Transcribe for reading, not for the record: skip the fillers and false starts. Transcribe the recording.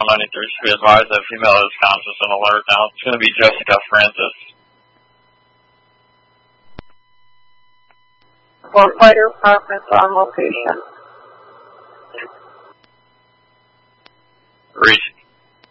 193 should be advised that female is conscious and alert now. It's going to be Jessica Francis. Firefighter apartments on location. Reach